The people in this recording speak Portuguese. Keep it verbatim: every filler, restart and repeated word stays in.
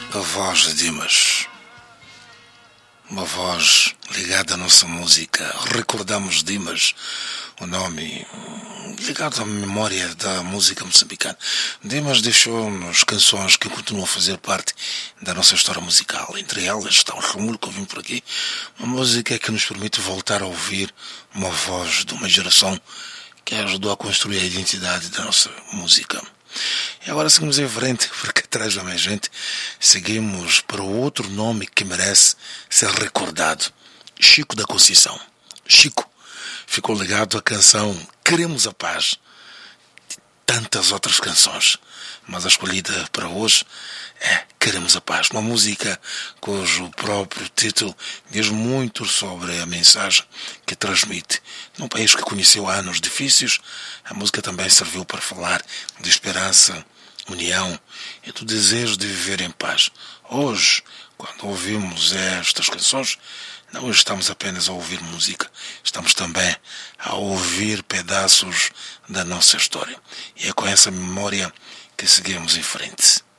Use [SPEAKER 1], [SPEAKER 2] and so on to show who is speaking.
[SPEAKER 1] A voz de Dimas, uma voz ligada à nossa música. Recordamos Dimas, o nome ligado à memória da música moçambicana. Dimas deixou-nos canções que continuam a fazer parte da nossa história musical. Entre elas está o Remulo que ouvimos por aqui, uma música que nos permite voltar a ouvir uma voz de uma geração que ajudou a construir a identidade da nossa música. E agora seguimos em frente, porque atrás da minha gente seguimos para o outro nome que merece ser recordado: Chico da Conceição. Chico ficou ligado à canção Queremos a Paz, de tantas outras canções, mas a escolhida para hoje é Queremos a Paz, uma música cujo próprio título diz muito sobre a mensagem que transmite. Num país que conheceu anos difíceis, a música também serviu para falar de esperança, união e do desejo de viver em paz. Hoje, quando ouvimos estas canções, não estamos apenas a ouvir música, estamos também a ouvir pedaços da nossa história. E é com essa memória que seguimos em frente.